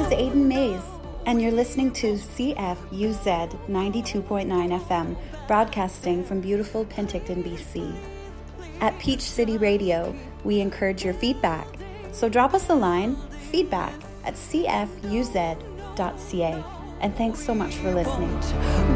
Aiden Mays, and you're listening to CFUZ 92.9 FM, broadcasting from beautiful Penticton, BC. At Peach City Radio, we encourage your feedback, so drop us a line, feedback@cfuz.ca. And thanks so much for listening.